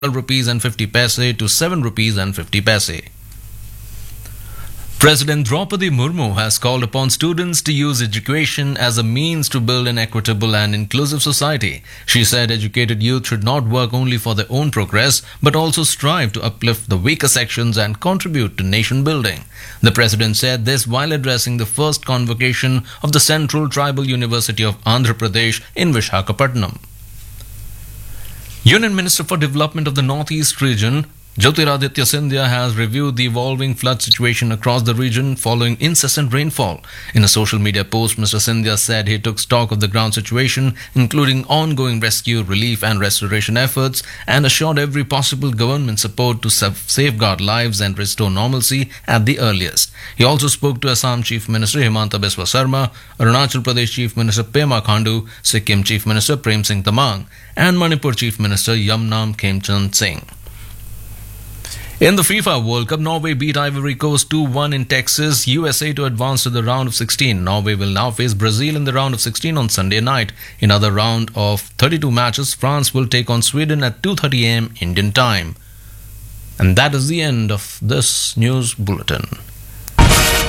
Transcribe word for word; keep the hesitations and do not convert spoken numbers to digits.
rupees and fifty paise to seven rupees and fifty paise. President Draupadi Murmu has called upon students to use education as a means to build an equitable and inclusive society. She said educated youth should not work only for their own progress, but also strive to uplift the weaker sections and contribute to nation building. The president said this while addressing the first convocation of the Central Tribal University of Andhra Pradesh in Vishakhapatnam. Union Minister for Development of the Northeast region, Jyotiraditya Scindia, has reviewed the evolving flood situation across the region following incessant rainfall. In a social media post, Mister Scindia said he took stock of the ground situation, including ongoing rescue, relief and restoration efforts, and assured every possible government support to safeguard lives and restore normalcy at the earliest. He also spoke to Assam Chief Minister Himanta Biswa Sarma, Arunachal Pradesh Chief Minister Pema Khandu, Sikkim Chief Minister Prem Singh Tamang, and Manipur Chief Minister Yamnam Khemchand Singh. In the FIFA World Cup, Norway beat Ivory Coast two one in Texas, U S A to advance to the round of sixteen. Norway will now face Brazil in the round of sixteen on Sunday night. In another round of thirty-two matches, France will take on Sweden at two thirty a m Indian time. And that is the end of this news bulletin.